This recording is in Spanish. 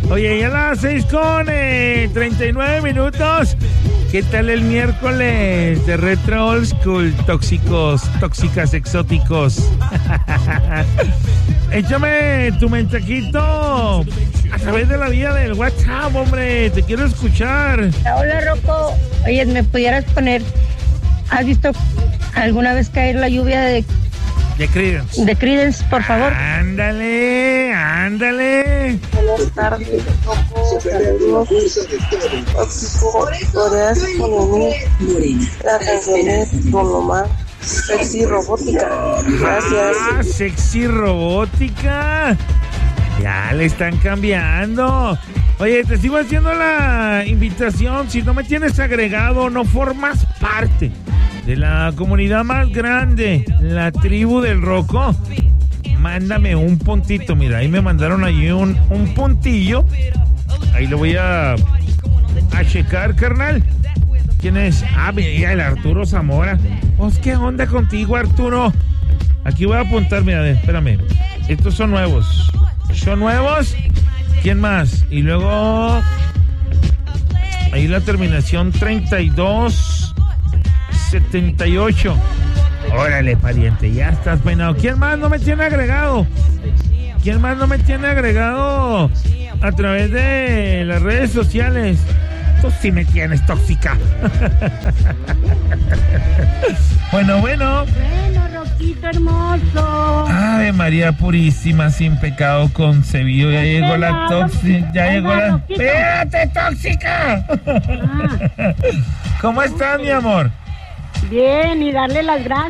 Oye, ya las 6:39. ¿Qué tal el miércoles de Retro Old School? Tóxicos, tóxicas, exóticos. Échame tu mensajito a través de la vía del WhatsApp, hombre. Te quiero escuchar. Hola, Rocco. Oye, ¿me pudieras poner? ¿Has visto alguna vez caer la lluvia de Creedence? De Creedence, por favor. Ándale. Buenas tardes, Rocco. Saludos. Tóxico, podrías ponerme la canción de Don Omar, Sexy Robótica. Gracias. Sexy Robótica. Ya le están cambiando. Oye, te sigo haciendo la invitación. Si no me tienes agregado, no formas parte de la comunidad más grande, la tribu del Rocco, mándame un puntito. Mira, ahí me mandaron allí un puntillo. Ahí lo voy a checar, carnal. ¿Quién es? Mira, el Arturo Zamora. Pues, ¿qué onda contigo, Arturo? Aquí voy a apuntar, mira, espérame. Estos son nuevos. ¿Quién más? Y luego ahí la terminación 3278. Órale, pariente, ya estás peinado. ¿Quién más no me tiene agregado a través de las redes sociales? Tú sí me tienes tóxica. Bueno, Roquito hermoso. Ave María purísima, sin pecado concebido. Ya llegó la tóxica. Ya llegó la... ¡Espérate, tóxica! ¿Cómo estás, mi amor? Bien, y darle las gracias.